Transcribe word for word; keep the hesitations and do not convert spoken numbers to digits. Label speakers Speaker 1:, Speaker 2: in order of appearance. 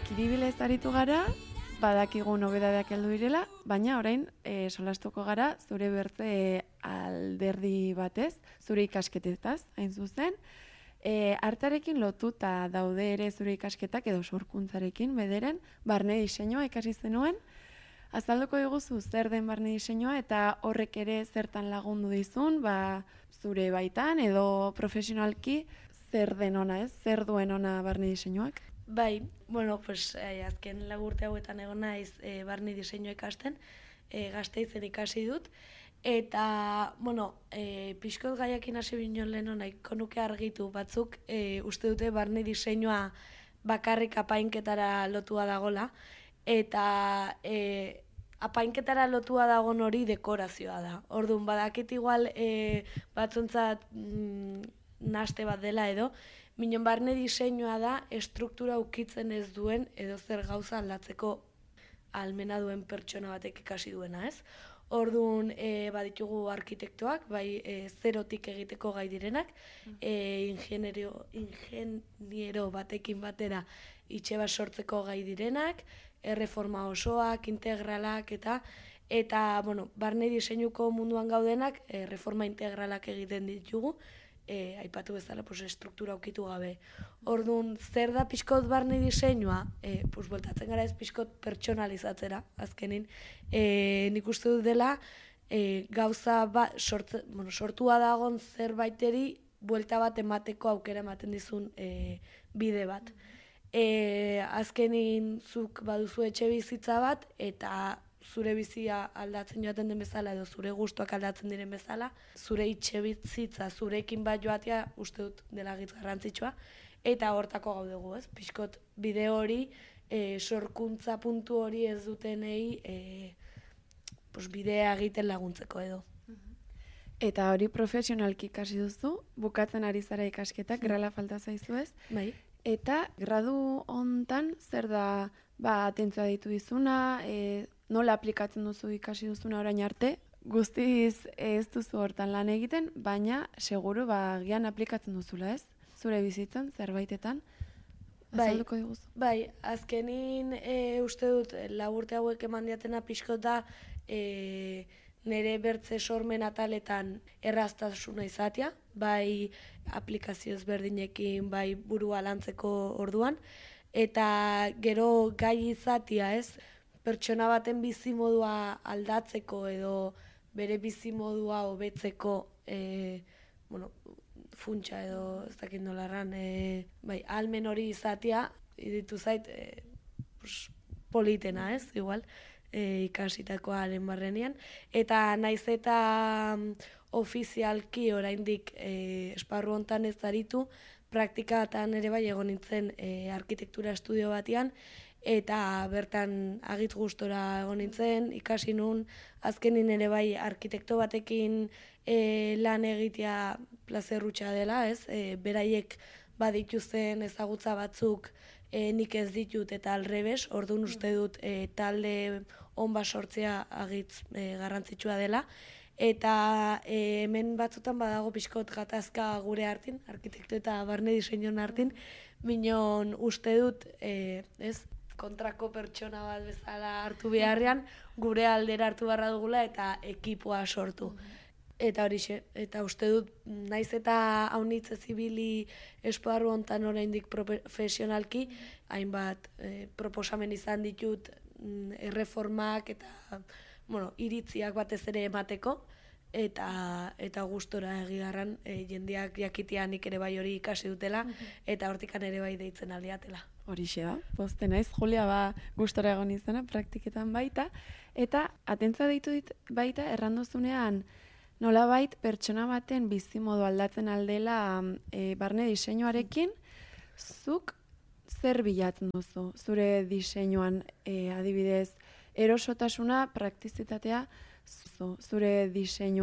Speaker 1: kiribilez aritu gara, badakigu nobedadeak heldu direla, baina orain e, solastuko gara zure bertze alderdi batez, zure ikasketetaz, hain zuzen. E, artarekin lotuta daude ere zure ikasketak edo sorkuntzarekin bederen, barne diseinua ikasi zenuen. Azalduko diguzu zer den barne diseinua eta horrek ere zertan lagundu dizun, ba, zure baitan edo profesionalki zer den ona, ez? Zer duen ona barne diseinuak?
Speaker 2: Bai, bueno, pues, eh, azken lagurte hauetan egon naiz eh, barne diseinua ikasten, eh, Gasteizen ikasi dut, eta, bueno, eh, pixkot gaiakin hasi binon leheno nahiko nuke argitu batzuk, eh, uste dute barne diseinua bakarrik apainketara lotua dagola, eta eh, apainketara lotua dagon hori dekorazioa da. Orduan, badakit igual eh, batzuntzat mm, naste bat dela edo, minon barne diseinua da estruktura ukitzen ez duen edo zer gauza aldatzeko ahalmena duen pertsona batek ikasi duena, ez? Orduan, e, baditugu arkitektoak, bai e, zerotik egiteko gai direnak, e, ingeniero, ingeniero batekin batera itxe bat sortzeko gai direnak, erreforma osoak, integralak eta eta, bueno, barne diseinuko munduan gaudenak, e, reforma integralak egiten ditugu, E, aipatu bezala, pues, estruktura ukitu gabe. Orduan, zer da pixkot barne diseinua? E, pues, bueltatzen gara ez pixkot pertsonalizatzera, azkenin. E, nik uste dut dela, e, gauza ba, sortze, bueno, sortua dagon zerbaiteri buelta bat emateko aukera ematen dizun e, bide bat. E, azkenin zuk baduzu etxe bizitza bat, eta zure bizia aldatzen joaten den bezala edo zure gustuak aldatzen diren bezala, zure itxe bizitza zurekin bat joatea uste dut dela gitz garrantzitsua, eta hortako gaudegu, ez? Pixkot bide hori, e, sorkuntza puntu hori ez dutenei e, pues, bidea egiten laguntzeko edo.
Speaker 1: Eta hori profesionalki ikasi duzu, bukatzen ari zara ikasketak, grala falta zaizu ez?
Speaker 2: Bai.
Speaker 1: Eta gradu hontan zer da ba, atentzioa ditu dizuna, e, nola aplikatzen duzu ikasi duzuna orain arte, guztiz ez duzu hortan lan egiten, baina seguru ba, gian aplikatzen duzula ez? Zure bizitzan, zerbaitetan, azalduko diguzu.
Speaker 2: Bai, azkenin e, uste dut laburte hauek eman diatena pixkot da e, nire bertze sormen ataletan erraztasuna izatea, bai aplikazio ezberdinekin, bai burua lantzeko orduan, eta gero gai izatea ez, pertsona baten bizimodua aldatzeko edo bere bizimodua hobetzeko e, bueno, funtsa edo ez dakit nola erran, e, bai, ahalmen hori izatea, iditu zait, e, pues, politena ez, igual, e, ikasitakoaren barrenean. Eta naiz eta um, ofizialki oraindik e, esparru hontan ez aritu, praktikatan ere bai egon nintzen e, arkitektura estudio batean, eta bertan agitz gustora egon nintzen, ikasi nun, azkenin ere bai arkitekto batekin e, lan egitea plazerrutxa dela, ez? E, beraiek badituzten ezagutza batzuk e, nik ez ditut eta alrebes, orduan uste dut e, talde on bat sortzea agitz e, garrantzitsua dela. Eta e, hemen batzutan badago pixkot gatazka gure hartin, arkitekto eta barne diseinun hartin, minon uste dut, e, ez, kontrako pertsona bat bezala hartu beharrean, gure aldera hartu beharra dugula eta ekipoa sortu. Eta horixe, eta uste dut, naiz eta haunitze zibili esparru hontan oraindik profesionalki, hainbat e, proposamen izan ditut erreformak eta bueno, iritziak batez ere emateko, eta eta gustora egiarran e, jendeak jakitea nik ere bai hori ikasi dutela, eta hortikan ere bai deitzen aldiatela.
Speaker 1: Horixe da, pozten naiz, Julia ba gustora egon izana, praktiketan baita, eta atentza deitu dit baita erranduzunean nolabait pertsona baten bizimodu aldatzen aldela e, barne diseinuarekin, zuk zer bilatzen duzu zure diseinuan, e, adibidez, erosotasuna, praktizitatea, zure diseinu